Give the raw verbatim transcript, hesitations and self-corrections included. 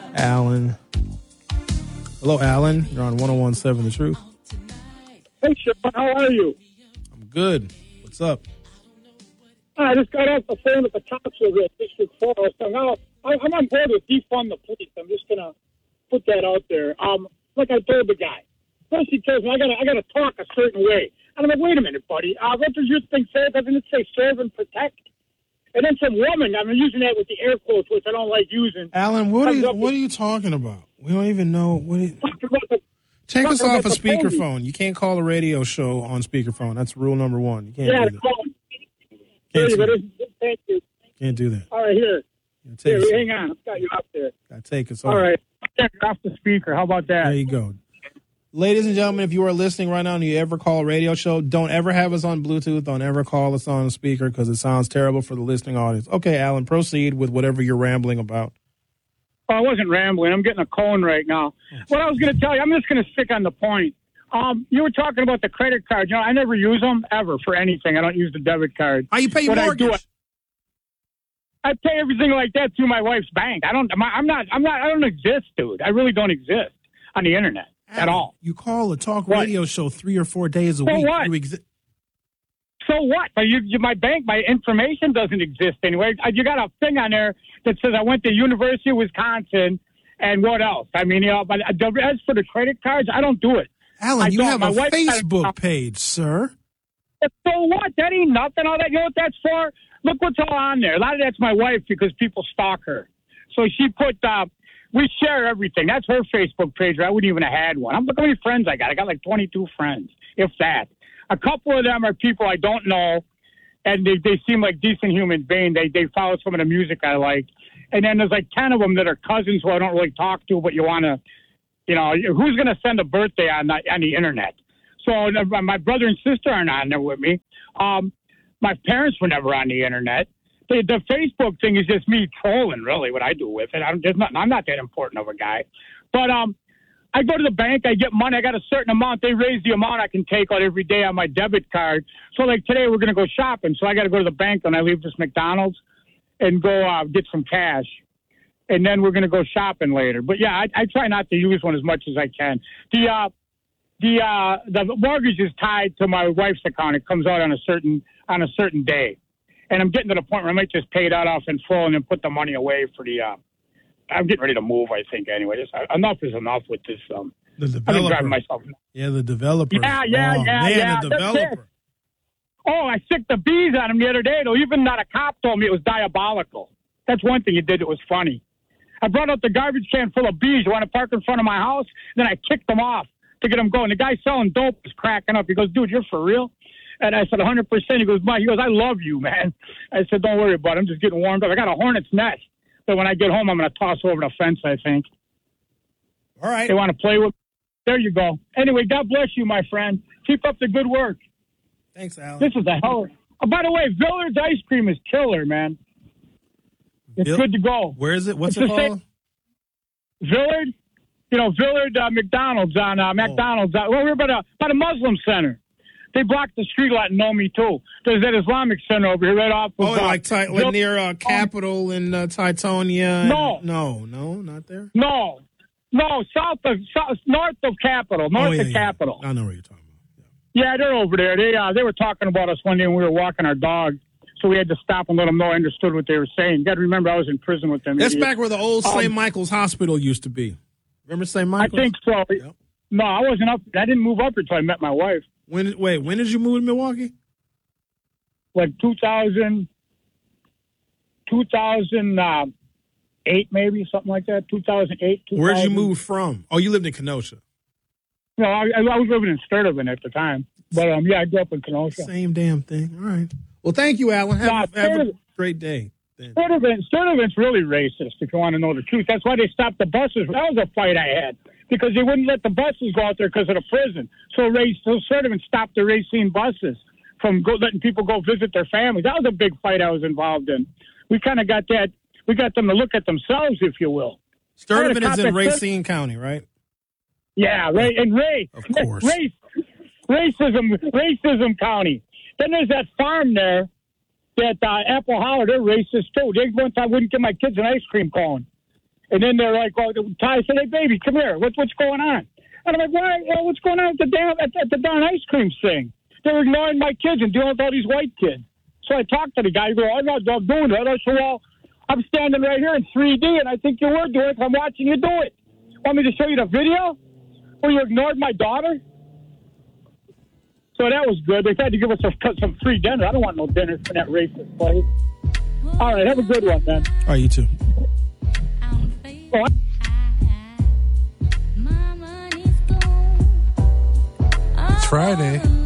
Alan. Hello, Alan. You're on one oh one point seven The Truth. Hey, Sean, how are you? I'm good. What's up? I just got off the phone with the cops over at District four. So now I'm on board with defund the police. I'm just going to put that out there. Um, like I told the guy. First he tells me I got I got to talk a certain way. And I'm like, wait a minute, buddy. Uh, what does your thing say? Doesn't it say serve and protect? And then some woman, I'm using that with the air quotes, which I don't like using. Alan, what are you, what are you talking about? We don't even know. What you, the, take us off a speakerphone. You can't call a radio show on speakerphone. That's rule number one. You can't yeah, do that. Can't, you, do thank you. Can't do that. All right, here. Take here hang on. I've got you up there. Gotta take us off. All right. Take it off the speaker. How about that? There you go. Ladies and gentlemen, if you are listening right now and you ever call a radio show, don't ever have us on Bluetooth. Don't ever call us on a speaker because it sounds terrible for the listening audience. Okay, Alan, proceed with whatever you're rambling about. Oh, I wasn't rambling. I'm getting a cone right now. What I was going to tell you, I'm just going to stick on the point. Um, you were talking about the credit card. You know, I never use them ever for anything. I don't use the debit card. How you pay your mortgage? I, do, I pay everything like that through my wife's bank. I don't. I'm not. I'm not. I don't exist, dude. I really don't exist on the internet Alan, at all. You call a talk what? radio show three or four days a so week. What? You exi- so what? You, you, my bank, my information doesn't exist anyway. You got a thing on there that says I went to University of Wisconsin, and what else? I mean, you know, but as for the credit cards, I don't do it. Alan, I you have my a Facebook a, page, sir. So what? That ain't nothing. All that. You know what that's for? Look what's all on there. A lot of that's my wife because people stalk her. So she put, uh, we share everything. That's her Facebook page. I wouldn't even have had one. I'm look how many friends I got. I got like twenty-two friends, if that. A couple of them are people I don't know, and they, they seem like decent human beings. They they follow some of the music I like. And then there's like ten of them that are cousins who I don't really talk to, but you want to, you know, who's going to send a birthday on the, on the internet? So my brother and sister aren't on there with me. Um, my parents were never on the internet. The, the Facebook thing is just me trolling, really, what I do with it. I'm, there's not, I'm not that important of a guy. But um, I go to the bank. I get money. I got a certain amount. They raise the amount I can take out every day on my debit card. So, like, today we're going to go shopping. So I got to go to the bank when I leave this McDonald's and go uh, get some cash. And then we're going to go shopping later. But, yeah, I, I try not to use one as much as I can. The uh, the uh, the mortgage is tied to my wife's account. It comes out on a certain on a certain day. And I'm getting to the point where I might just pay that off in full and then put the money away for the uh, – I'm getting ready to move, I think, anyway. Just, uh, enough is enough with this. Um, the developer. I've been driving myself. Yeah, the developer. Yeah, yeah, oh, yeah, man, yeah. the developer. Oh, I sicked the bees on him the other day, though. Even not a cop told me it was diabolical. That's one thing he did that was funny. I brought out the garbage can full of bees. You want to park in front of my house? Then I kicked them off to get them going. The guy selling dope was cracking up. He goes, dude, you're for real? And I said, one hundred percent. He goes, Mike, he goes, I love you, man. I said, don't worry about it. I'm just getting warmed up. I got a hornet's nest. So when I get home, I'm going to toss over the fence, I think. All right. They want to play with. There you go. Anyway, God bless you, my friend. Keep up the good work. Thanks, Alan. This is a hell. Oh, by the way, Villard's ice cream is killer, man. It's Vil- good to go. Where is it? What's it's it called? Villard. You know, Villard uh, McDonald's on uh, McDonald's. Uh, well, we're by a, by the Muslim Center. They blocked the street lot and know me, too. There's that Islamic Center over here right off of... Oh, uh, like, ty- like near uh, Capitol in uh, Titonia? No. And, no, no, not there? No. No, south of, south, north of Capitol. North oh, yeah, of yeah. Capitol. I know what you're talking about. Yeah. yeah, they're over there. They uh, they were talking about us one day when we were walking our dog. So we had to stop and let them know I understood what they were saying. You got to remember, I was in prison with them. That's idiot. back where the old Saint Um, Michael's Hospital used to be. Remember Saint Michael's? I think so. Yep. No, I wasn't up. I didn't move up until I met my wife. When? Wait, when did you move to Milwaukee? Like two thousand, two thousand eight, maybe, something like that. two thousand eight, two thousand. Where'd you move from? Oh, you lived in Kenosha. No, I, I was living in Sturtevant at the time. But, um, yeah, I grew up in Kenosha. Same damn thing. All right. Well, thank you, Alan. Have, Nah, have a great day. Sturtevant, Sturtevant's really racist, if you want to know the truth. That's why they stopped the buses. That was a fight I had, because they wouldn't let the buses go out there because of the prison. So, Ray, so Sturtevant stopped the Racine buses from go, letting people go visit their families. That was a big fight I was involved in. We kind of got that. We got them to look at themselves, if you will. Sturtevant is in Racine County, right? Yeah, Ray and Ray. Of course. Race, racism, racism county. Then there's that farm there, that uh, Apple Hollow. They're racist too. They one time wouldn't give my kids an ice cream cone. And then they're like, "Oh, Ty said, hey, baby, come here. What's what's going on?" And I'm like, "Why? Uh, what's going on at the damn at, at the darn ice cream thing? They're ignoring my kids and dealing with all these white kids." So I talked to the guy. I go, "I'm not I'm doing that." I said, "Well, I'm standing right here in three D, and I think you were doing it. I'm watching you do it. Want me to show you the video where you ignored my daughter?" So that was good. They tried to give us some, some free dinner. I don't want no dinner from that racist place. All right, have a good one, man. All right, you too. Oh, I- It's Friday.